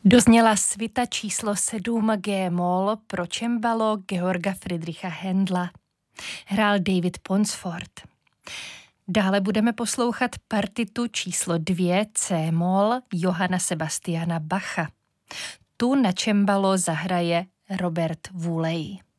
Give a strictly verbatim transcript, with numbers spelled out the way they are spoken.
Dozněla svita číslo sedm G-moll pro cembalo Georga Friedricha Händla. Hrál David Ponsford. Dále budeme poslouchat partitu číslo dvě C-moll Johanna Sebastiana Bacha. Tu na cembalo zahraje Robert Wooley.